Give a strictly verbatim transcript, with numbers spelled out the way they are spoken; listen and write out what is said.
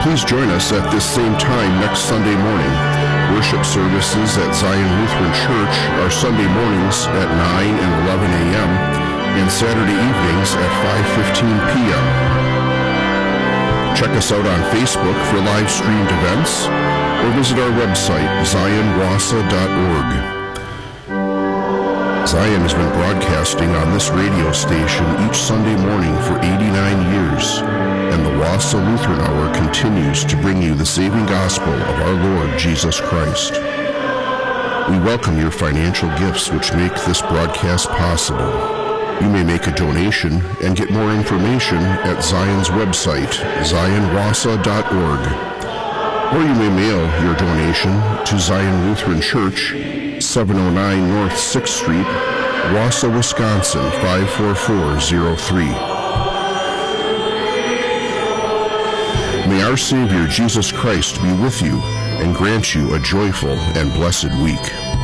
Please join us at this same time next Sunday morning. Worship services at Zion Lutheran Church are Sunday mornings at nine and eleven a.m. and Saturday evenings at five fifteen p.m. Check us out on Facebook for live-streamed events or visit our website, zion wassa dot org. Zion has been broadcasting on this radio station each Sunday morning for eighty-nine years, and the Wassa Lutheran Hour continues to bring you the saving gospel of our Lord Jesus Christ. We welcome your financial gifts which make this broadcast possible. You may make a donation and get more information at Zion's website, zion wassa dot org. Or you may mail your donation to Zion Lutheran Church, seven oh nine North sixth Street, Wassa, Wisconsin, five four four zero three. May our Savior Jesus Christ be with you and grant you a joyful and blessed week.